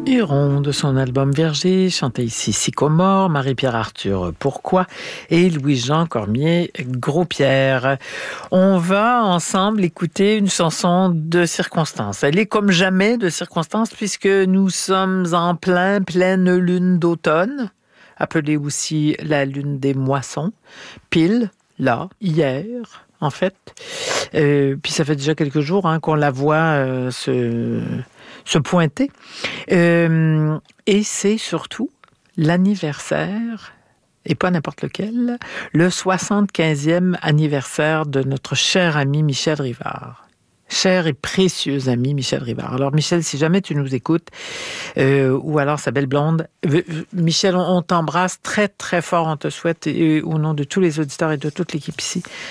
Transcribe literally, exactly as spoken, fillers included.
Huron de son album Verger, chantait ici Sycomore, Marie-Pierre Arthur Pourquoi et Louis-Jean Cormier Gros-Pierre. On va ensemble écouter une chanson de circonstance. Elle est comme jamais de circonstance puisque nous sommes en plein, pleine lune d'automne, appelée aussi la lune des moissons, pile, là, hier, en fait. Euh, puis ça fait déjà quelques jours hein, qu'on la voit euh, se... se pointer. Euh, et c'est surtout l'anniversaire, et pas n'importe lequel, le soixante-quinzième anniversaire de notre cher ami Michel Rivard. Cher et précieux ami Michel Rivard. Alors Michel, si jamais tu nous écoutes, euh, ou alors sa belle blonde, euh, Michel, on, on t'embrasse très très fort, on te souhaite, et, au nom de tous les auditeurs et de toute l'équipe ici,